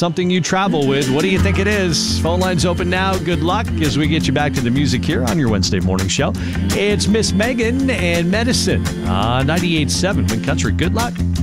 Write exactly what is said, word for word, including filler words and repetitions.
something you travel with. What do you think it is? Phone lines open now. Good luck as we get you back to the music here on your Wednesday morning show. It's Miss Megan and Medicine on ninety-eight point seven Wind Country. Good luck.